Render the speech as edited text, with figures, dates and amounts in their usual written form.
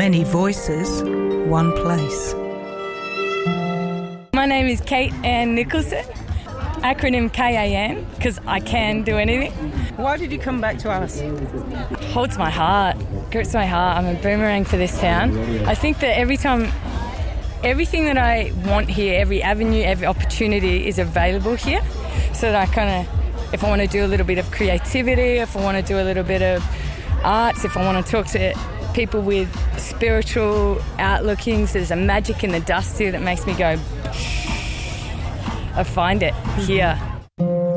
Many voices, one place. My name is Kate Ann Nicholson, acronym KAN, because I can do anything. Why did you come back to us? Holds my heart, grips my heart. I'm a boomerang for this town. I think that everything that I want here, every avenue, every opportunity is available here. So that if I want to do a little bit of creativity, if I want to do a little bit of arts, if I want to talk to people with spiritual outlookings, there's a magic in the dust here that makes me go, I find it here.